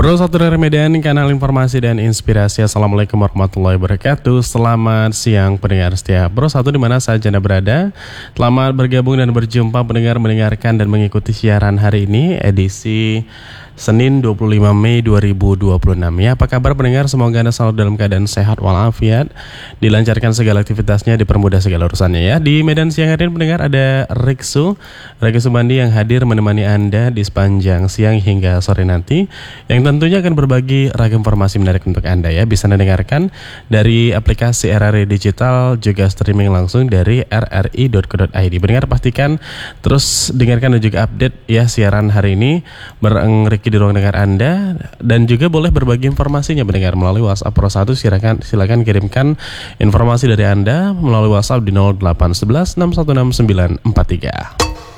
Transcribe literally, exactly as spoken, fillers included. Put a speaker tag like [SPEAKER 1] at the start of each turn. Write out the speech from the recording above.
[SPEAKER 1] Bro Satu dari Medan, kanal informasi dan inspirasi. Assalamualaikum warahmatullahi wabarakatuh. Selamat siang pendengar setia Bro Satu dimana saja Anda berada. Selamat bergabung dan berjumpa pendengar, mendengarkan dan mengikuti siaran hari ini, edisi Senin dua puluh lima Mei dua ribu dua puluh enam. Ya, apa kabar pendengar? Semoga Anda selalu dalam keadaan sehat walafiat, dilancarkan segala aktivitasnya, dipermudah segala urusannya ya. Di Medan siang hari ini pendengar ada Riksu Riksu Bandi yang hadir menemani Anda di sepanjang siang hingga sore nanti, yang tentunya akan berbagi ragam informasi menarik untuk Anda ya. Bisa Anda dengarkan dari aplikasi R R I Digital, juga streaming langsung dari r r i dot co dot i d. Pendengar pastikan terus dengarkan dan juga update ya siaran hari ini bareng Riki di ruang dengar Anda, dan juga boleh berbagi informasinya mendengar melalui WhatsApp Pro satu. Silakan silakan kirimkan informasi dari Anda melalui WhatsApp di nol delapan satu satu enam satu enam sembilan empat tiga.